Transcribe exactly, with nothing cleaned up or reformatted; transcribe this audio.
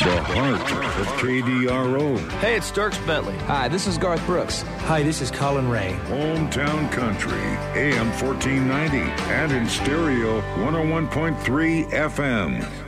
The heart of K D R O. Hey, it's Dierks Bentley. Hi, this is Garth Brooks. Hi, this is Colin Ray. Hometown Country, A M fourteen ninety, and in stereo, one oh one point three F M.